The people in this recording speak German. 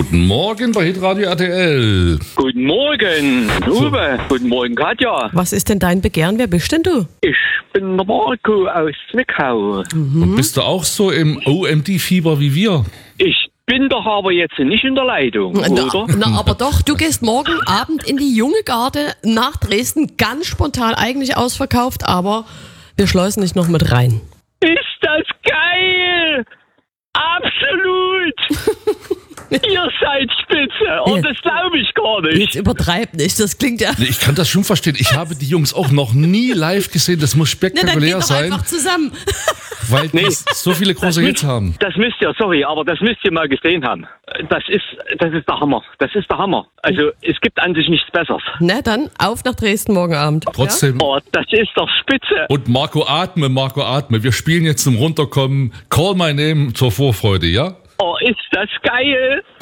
Guten Morgen bei Hitradio RTL. Guten Morgen, Uwe. Guten Morgen, Katja. Was ist denn dein Begehren? Wer bist denn du? Ich bin der Marco aus Zwickau. Und bist du auch so im OMD-Fieber wie wir? Ich bin doch aber jetzt nicht in der Leitung, oder? Na, aber doch, du gehst morgen Abend in die Junge Garde nach Dresden. Ganz spontan, eigentlich ausverkauft, aber wir schleusen dich noch mit rein. Ist das geil! Absolut! Ihr seid spitze und das glaube ich gar nicht. Jetzt übertreib nicht, das klingt ja... Ich kann das schon verstehen. Ich habe die Jungs auch noch nie live gesehen. Das muss Na, dann spektakulär geht doch sein, einfach zusammen. weil die so viele große Hits haben. Das müsst ihr, aber das müsst ihr mal gesehen haben. Das ist der Hammer. Das ist der Hammer. Also es gibt an sich nichts Besseres. Na dann, auf nach Dresden morgen Abend. Trotzdem. Oh, das ist doch spitze. Und Marco, atme. Wir spielen jetzt zum Runterkommen Call My Name zur Vorfreude, ja? Oh, ist das geil.